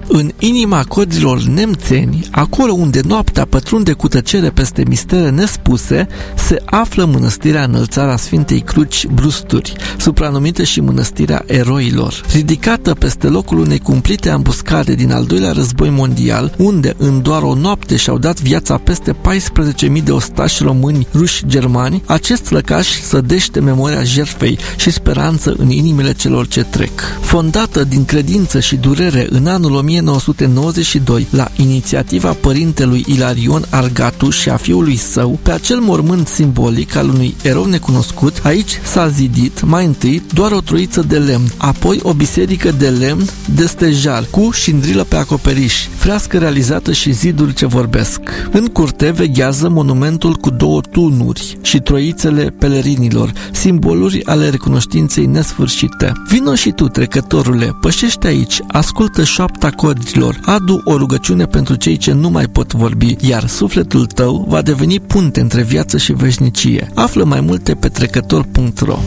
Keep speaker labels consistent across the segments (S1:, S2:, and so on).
S1: În inima codrilor nemțeni, acolo unde noaptea pătrunde cu tăcere peste mistere nespuse, se află mănăstirea Înălțarea Sfintei Cruci Brusturi, supranumită și Mănăstirea Eroilor. Ridicată peste locul unei cumplite ambuscade din al doilea război mondial, unde în doar o noapte și-au dat viața peste 14.000 de ostași români, ruși, germani, acest lăcaș sădește memoria jertfei și speranță în inimile celor ce trec. Fondată din credință și durere în anul 1992 la inițiativa părintelui Ilarion Argatu și a fiului său, pe acel mormânt simbolic al unui erou necunoscut, aici s-a zidit mai întâi doar o troiță de lemn, apoi o biserică de lemn de stejar cu șindrilă pe acoperiș, frească realizată și ziduri ce vorbesc. În curte veghează monumentul cu două tunuri și troițele pelerinilor, simboluri ale recunoștinței nesfârșite. Vino și tu, trecătorule, pășește aici, ascultă șoapta codrilor, adu o rugăciune pentru cei ce nu mai pot vorbi, iar sufletul tău va deveni punte între viață și veșnicie. Află mai multe pe trecător.ro.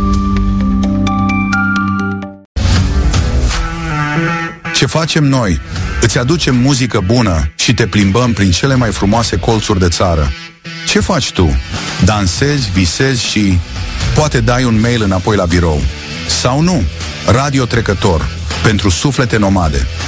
S2: Ce facem noi? Îți aducem muzică bună și te plimbăm prin cele mai frumoase colțuri de țară. Ce faci tu? Dansezi, visezi și poate dai un mail înapoi la birou. Sau nu? Radio Trecător, pentru suflete nomade.